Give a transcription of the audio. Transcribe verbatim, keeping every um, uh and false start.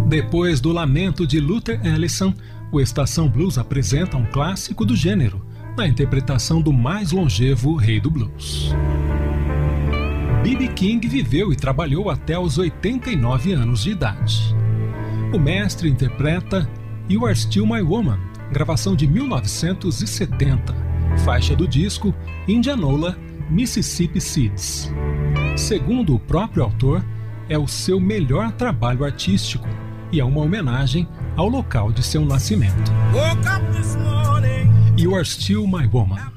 Depois do lamento de Luther Allison, o Estação Blues apresenta um clássico do gênero, na interpretação do mais longevo rei do blues. B B. King viveu e trabalhou até os oitenta e nove anos de idade. O mestre interpreta You Are Still My Woman, gravação de mil novecentos e setenta, faixa do disco Indianola, Mississippi Seeds. Segundo o próprio autor, é o seu melhor trabalho artístico e é uma homenagem ao local de seu nascimento. You Are Still My Woman.